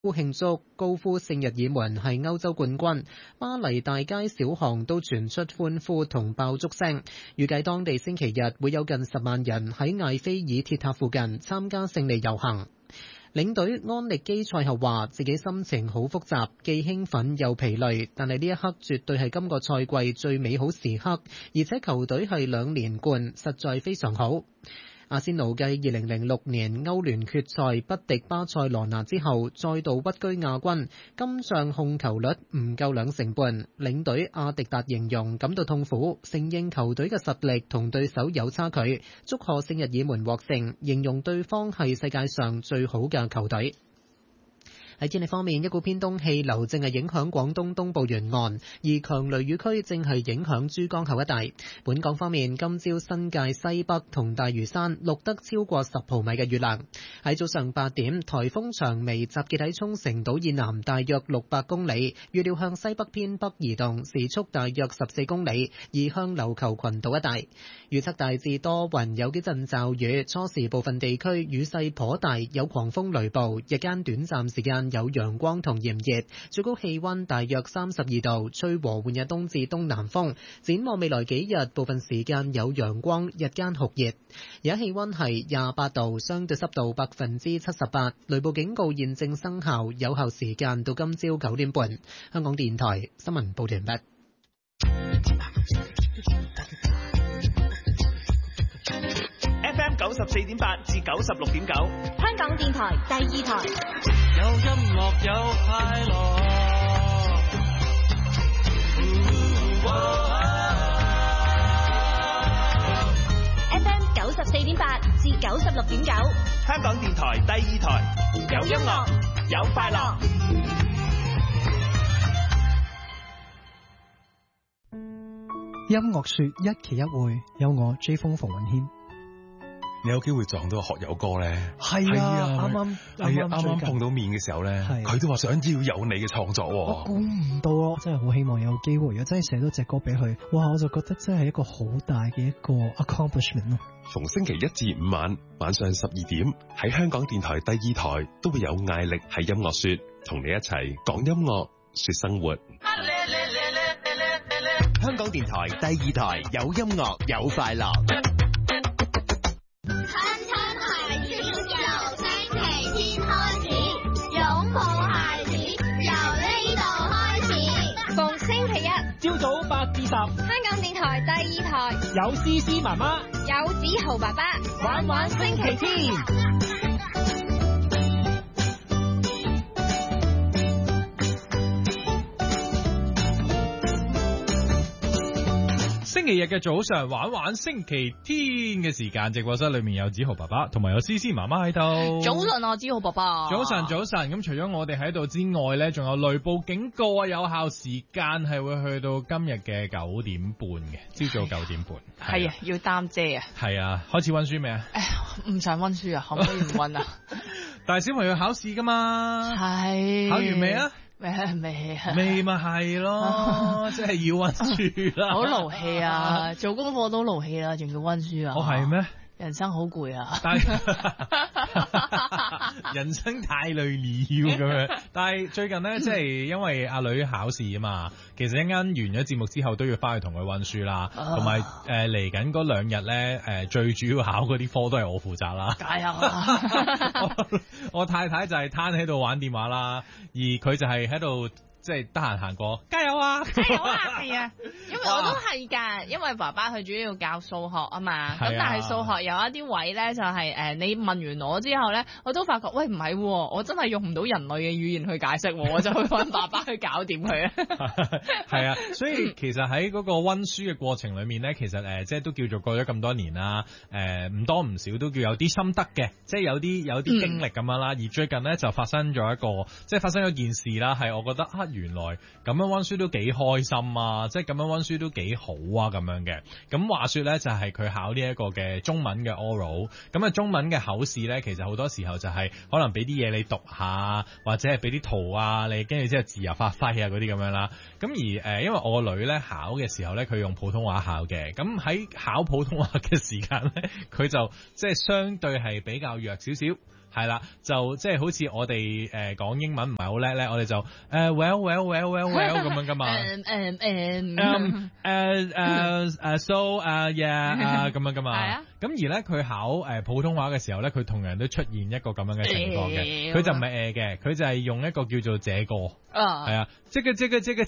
慶祝高呼聖日耳門係歐洲冠軍，巴黎大街小巷都傳出歡呼同爆竹聲。預計當地星期日會有近10萬人喺艾菲爾鐵塔附近參加勝利遊行。領隊安力基賽後話自己心情好複雜，既興奮又疲累，但係呢一刻絕對係今個賽季最美好時刻，而且球隊係2連冠，實在非常好。阿仙奴繼2006年歐聯決賽不敵巴塞羅那之後，再度屈居亞軍，今仗控球率唔夠2成半。領隊阿迪達形容感到痛苦，承認球隊嘅實力同對手有差距，祝賀聖日耳門獲勝，形容對方係世界上最好嘅球隊。喺天氣方面，一股偏東氣流正係影響廣東東部沿岸，而強雷雨區正係影響珠江口一帶。本港方面，今朝新界西北同大嶼山錄得超過10毫米嘅雨量。喺早上8點，颱風長眉集結喺沖繩島以南大約600公里，預料向西北偏北移動，時速大約14公里，移向琉球群島一帶。預測大致多雲，有幾陣驟雨，初時部分地區雨勢頗大，有狂風雷暴，日間短暫時間有陽光同炎熱，最高氣溫大約32度，吹和緩嘅東至東南風。展望未來幾日，部分時間有陽光，日間酷熱。而家氣溫係28度，相對濕度78%，雷暴警告現正生效，有效時間到今朝9點半。香港電台新聞報道完畢。 FM 94.8至96.9， 香港電台第2台。 有音樂有快樂。 FM 94.8至96.9， 香港電台第2台。有音樂有快樂。 音樂說一期一會，有我 J 風馮允謙。 你有機會撞到個學友哥咧？ 係啊，啱啱碰到面嘅時候咧，佢都話想要有你嘅創作。 我估唔到啊！真係好希望有機會，如果真係寫到隻歌俾佢，哇！我就覺得真係一個好大嘅一個 accomplishment 咯。 逢星期1至5晚上12點，喺香港電台第2台都會有艾力喺音樂說，同你一齊講音樂說生活。 香港電台第2台有音樂有快樂。 親親孩子由星期天開始，擁抱孩子由呢度開始。 逢星期1 朝早8至10， 香港電台第2台有思思媽媽， 有子豪爸爸， 玩玩星期天。星期日嘅早上玩玩星期天嘅時間，直播室裏面有子豪爸爸同埋有思思媽媽喺度。 早晨啊，子豪爸爸。 早晨。咁除咗我哋喺度之外呢，仲有雷暴警告啊！有效時間係會去到今日嘅9點半嘅，朝早9點半。 係啊，要擔遮啊。係啊，開始溫書未啊？ 唔想溫書啊，可唔可以唔溫啊？ 但係小朋友考試噶嘛。 係。 考完未啊？ 未咪係咯，即係要溫書啦。 好勞氣啊，做功課都勞氣啦，仲要溫書啊。 係咩？ 人生好攰啊！ 人生太累了咁樣。但係最近呢，即係因為阿女考試啊嘛，其實一陣間完咗節目之後都要翻去同佢溫書啦，同埋嚟緊嗰2日咧，最主要考嗰啲科都係我負責啦。 加油啊！ 我太太就係攤喺度玩電話啦，而佢就係喺度。即係得閒行過，加油啊！ 加油啊！係啊，因為我都係㗎，因為爸爸佢主要教數學啊嘛，咁但係數學有一啲位咧就係你問完我之後咧，我都發覺喂唔係，我真係用唔到人類嘅語言去解釋，我就去揾爸爸去搞掂佢啊。 係啊，所以其實喺嗰個溫書嘅過程裡面咧，其實即係都叫做過咗咁多年啦，唔多唔少都叫有啲心得嘅，即係有啲經歷咁樣啦。而最近咧就發生咗一件事啦，係我覺得原來咁樣溫書都幾開心啊！即係咁樣溫書都幾好啊！咁樣嘅。咁話說咧，就係佢考呢一個嘅中文嘅 oral。咁啊，中文嘅口試咧，其實好多時候就係可能俾啲嘢你讀下，或者係俾啲圖啊，你跟住之後自由發揮啊嗰啲咁樣啦。咁而因為我個女咧考嘅時候咧，佢用普通話考嘅。咁喺考普通話嘅時間咧，佢就即係相對係比較弱少少。 係啦，就即係好似我哋講英文唔係好叻咧，我哋就well 咁樣噶嘛。So yeah 咁樣噶嘛。係啊。咁而咧佢考普通話嘅時候咧，佢同樣都出現一個咁樣嘅情況嘅。佢就唔係嘅，佢就係用一個叫做這個。係啊，即個。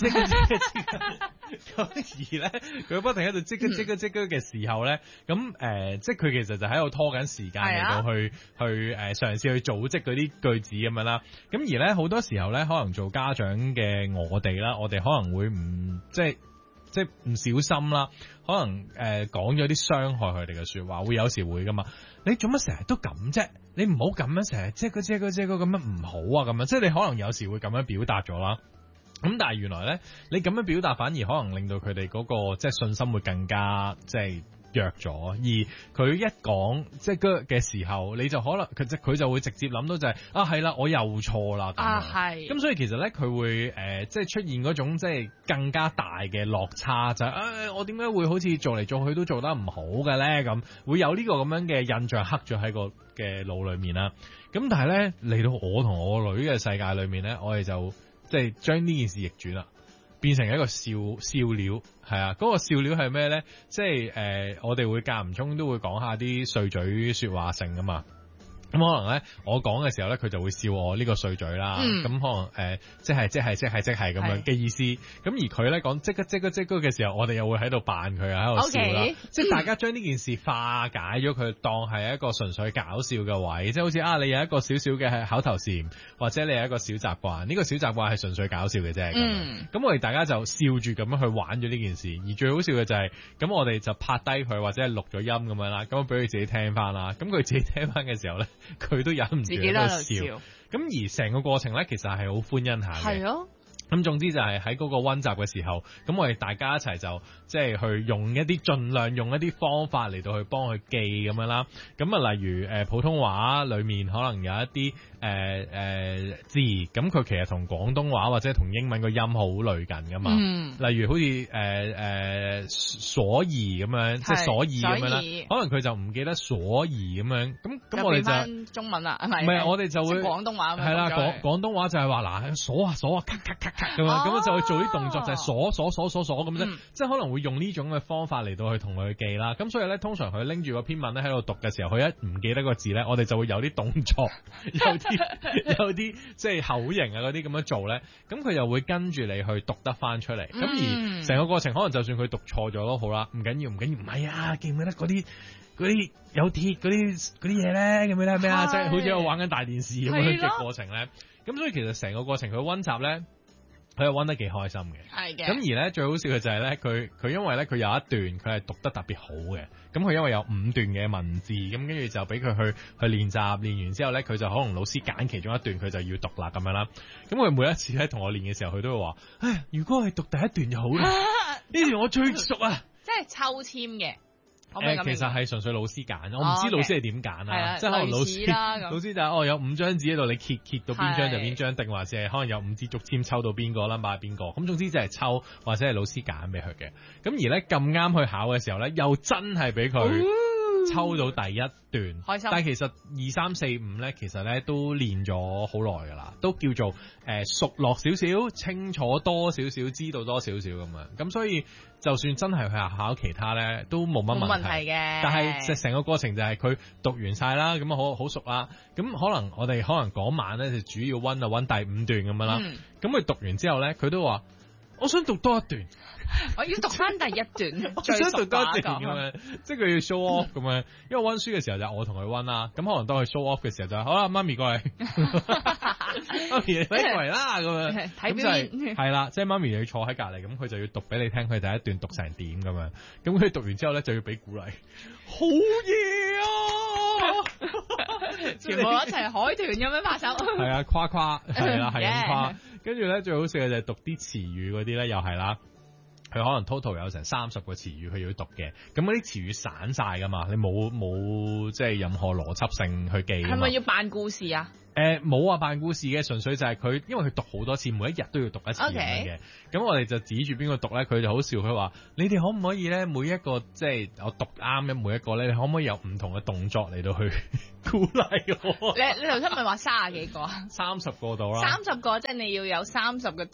咁而咧，佢不停喺度即個嘅時候咧，咁即係佢其實就喺度拖緊時間嚟到去嘗試去組織嗰啲句子咁樣啦。咁而咧好多時候咧，可能做家長嘅我哋啦，我哋可能會唔即係唔小心啦，可能講咗啲傷害佢哋嘅說話，會有時會噶嘛。你做乜成日都咁啫？你唔好咁樣成日即個咁樣唔好啊咁樣，即係你可能有時會咁樣表達咗啦。咁但係原來咧，你咁樣表達反而可能令到佢哋嗰個即係信心會更加即係弱咗。而佢一講即係嘅時候，你就可能佢就會直接諗到就係係啦，我又錯啦。係。咁所以其實咧，佢會即係出現嗰種即係更加大嘅落差，就係我點解會好似做嚟做去都做得唔好嘅咧？咁會有呢個咁樣嘅印象刻咗喺個嘅腦裏面啦。咁但係咧，嚟到我同我女嘅世界裏面咧，我哋就即係將呢件事逆轉啦，變成一個笑料，係啊，嗰個笑料係咩咧？即係我哋會間唔中都會講下啲碎嘴說話性㗎嘛。咁可能咧，我講嘅時候咧，佢就會笑我呢個碎嘴啦。咁可能即係咁樣嘅意思。咁而佢咧講即刻嘅時候，我哋又會喺度扮佢啊，喺度笑啦。即係大家將呢件事化解咗佢，當係一個純粹搞笑嘅位，即係好似你有一個少少嘅口頭禪，或者你有一個小習慣。呢個小習慣係純粹搞笑嘅啫。咁我哋大家就笑住咁樣去玩咗呢件事。而最好笑嘅就係，咁我哋就拍低佢或者係錄咗音咁樣啦，咁俾佢自己聽翻啦。咁佢自己聽翻嘅時候咧，佢都忍唔住喺度笑，咁而成個過程咧，其實係好歡欣下嘅。係咯。咁總之就係喺嗰個溫習嘅時候，咁我哋大家一齊就即係去用一啲盡量用一啲方法嚟到去幫佢記咁樣啦。咁啊，例如普通話裡面可能有一啲字，咁佢其實同廣東話或者同英文個音好類近噶嘛。例如好似所以咁樣，即係所以咁樣啦。可能佢就唔記得所以咁樣，咁我哋就中文啦，係咪？唔係，我哋就會廣東話咁樣。係啦，廣東話就係話嗱，鎖啊，咔咁樣就會做啲動作，就係鎖咁啫。即係可能會用呢種嘅方法嚟到去同佢記啦。咁所以咧，通常佢拎住個篇文咧喺度讀嘅時候，佢一唔記得個字咧，我哋就會有啲動作，有啲即係口型啊嗰啲咁樣做咧，咁佢又會跟住你去讀得翻出嚟。咁而成個過程可能就算佢讀錯咗都好啦，唔緊要，唔係啊，記唔記得嗰啲有鐵嗰啲嘢咧？記唔記得咩啊？即係好似我玩緊大電視咁樣嘅過程咧。咁所以其實成個過程佢溫習咧，佢又溫得幾開心嘅。係嘅。咁而咧最好笑嘅就係咧，佢因為咧佢有一段佢係讀得特別好嘅，咁佢因為有5段嘅文字，咁跟住就俾佢去練習，練完之後咧佢就可能老師揀其中一段佢就要讀啦咁樣啦。咁佢每一次咧同我練嘅時候，佢都會話：唉，如果係讀第一段就好啦，呢段我最熟啊！即係抽籤嘅。其實係純粹老師揀，我唔知老師係點揀啊，即係可能老師就有5張紙喺度，你揭到邊張就邊張，定還是係可能有5支竹籤抽到邊個啦，買邊個，咁總之就係抽或者係老師揀俾佢嘅。咁而咧咁啱去考嘅時候咧，又真係俾佢抽到第一段，開心。但係其實2、3、4、5咧，其實咧都練咗好耐噶啦，都叫做熟落少少，清楚多少少，知道多少少咁樣。咁所以就算真係去考其他咧，都冇乜問題嘅。但係成個過程就係佢讀完晒啦，咁好熟啦。咁可能我哋嗰晚咧就主要溫第5段咁樣啦。咁佢讀完之後咧，佢都話：我想讀多一段。我要讀翻第一段，最熟嗰一段咁樣，即係佢要 show off 咁樣。因為溫書嘅時候就我同佢溫啦，咁可能當佢 show off 嘅時候就好啦，媽咪過嚟，媽咪你過嚟啦咁樣。睇表演係啦，即係媽咪要坐喺隔離，咁佢就要讀俾你聽，佢第一段讀成點咁樣。咁佢讀完之後咧就要俾鼓勵，好嘢啊！全部一齊海豚咁樣拍手。係啊，誇係啦，係咁誇。跟住咧最好笑嘅就係讀啲詞語嗰啲咧，又係啦。佢可能 total 有成30個詞語佢要讀嘅，咁嗰啲詞語散晒噶嘛，你冇即係任何邏輯性去記。係咪要扮故事啊？ 冇話扮故事嘅，純粹就係佢，因為佢讀好多次，每一日都要讀一次咁樣嘅。咁我哋就指住邊個讀咧，佢就好笑，佢話：你哋可唔可以咧，每一個即係我讀啱嘅每一個咧，你可唔可以有唔同嘅動作嚟到去鼓勵我？ 你頭先咪話30幾個啊 ？30個到啦。 30個即係你要有30個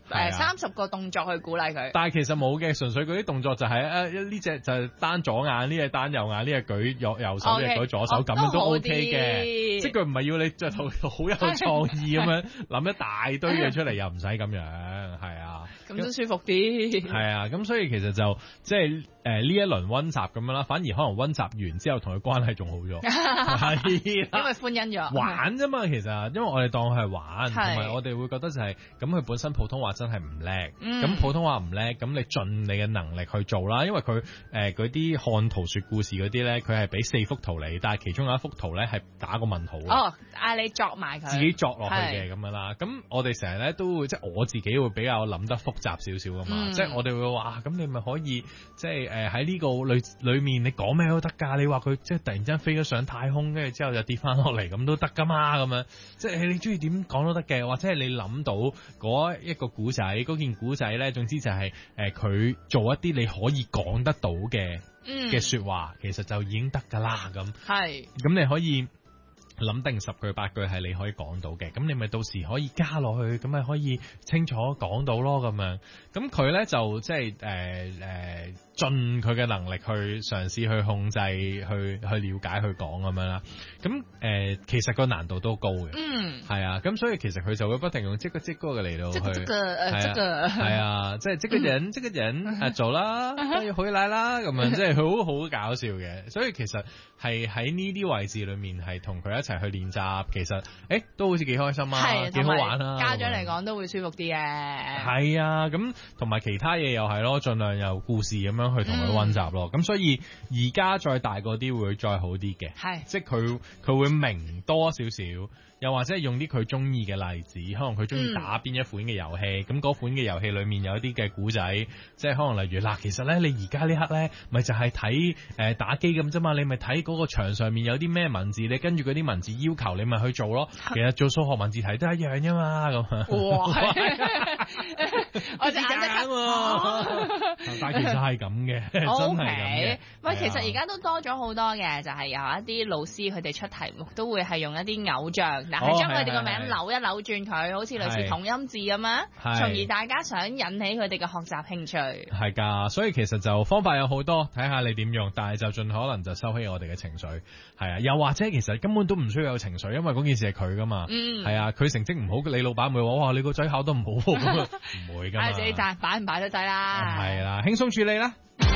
30個動作去鼓勵佢。 但係其實冇嘅，純粹嗰啲動作就係呢隻就係單左眼，呢隻單右眼，呢隻舉右手，呢隻舉左手，咁樣都 OK 嘅。即係佢唔係要你就好有創意咁樣諗一大堆嘢出嚟，又唔使咁樣，係啊。 咁都舒服啲。 係啊，咁所以其實就即係呢一輪溫習咁樣啦，反而可能溫習完之後同佢關係仲好咗。係因為歡欣咗。 玩啫嘛，其實因為我哋當佢係玩，同埋我哋會覺得就係咁，佢本身普通話真係唔叻，咁普通話唔叻，咁你盡你嘅能力去做啦。因為佢嗰啲看圖說故事嗰啲咧，佢係俾4幅圖你，但係其中有一幅圖咧係打個問號。 哦，嗌你作埋佢。 自己作落去嘅咁樣啦。咁我哋成日咧都會，即係我自己會比較諗得複雜少少噶嘛。即係我哋會話，咁你咪可以即係喺呢個裏面你講咩都得㗎。你話佢即係突然之間飛咗上太空，跟住之後就跌翻落嚟咁都得㗎嘛。咁樣即係你中意點講都得嘅，或者係你諗到嗰一個古仔，嗰件古仔咧，總之就係佢做一啲你可以講得到嘅説話，其實就已經得㗎啦。咁係咁你可以諗定10句8句係你可以講到嘅，咁你咪到時可以加落去，咁咪可以清楚講到咯咁樣。咁佢咧就即係盡佢嘅能力去嘗試去控制，去了解去講咁樣啦。咁其實個難度都高嘅，係啊。咁所以其實佢就會不停用即個嘅嚟到去，係啊，即係即個人做啦，跟住回來啦咁樣，即係佢好搞笑嘅。所以其實係喺呢啲位置裏面係同佢一齊去練習，其實都好似幾開心啊，幾好玩啊。 家長嚟講都會舒服啲嘅。 係啊，咁同埋其他嘢又係咯，盡量有故事咁樣去同佢溫習咯。咁所以而家再大個啲會再好啲嘅，係即係佢會明多少少。又或者係用啲佢中意嘅例子，可能佢中意打邊一款嘅遊戲，咁嗰款嘅遊戲裏面有一啲嘅古仔，即係可能例如嗱，其實咧你而家呢刻咧，咪就係睇打機咁啫嘛，你咪睇嗰個牆上面有啲咩文字，你跟住嗰啲文字要求，你咪去做咯。其實做數學文字題都一樣啫嘛，咁。哇！ 我隻眼即刻， 但係其實係咁嘅，真係咁嘅。 喂，其實而家都多咗好多嘅，就係有一啲老師佢哋出題目都會係用一啲偶像。嗱，係將佢哋個名扭一扭轉佢，好似類似同音字咁樣，從而大家想引起佢哋嘅學習興趣。 係㗎，所以其實就方法有好多，睇下你點用，但係就盡可能就收起我哋嘅情緒。係啊，又或者其實根本都唔需要有情緒，因為嗰件事係佢㗎嘛。係啊，佢成績唔好，你老闆會話哇，你個仔考得唔好，咁唔會㗎嘛。自己擺唔擺都得啦。 係啦，輕鬆處理啦。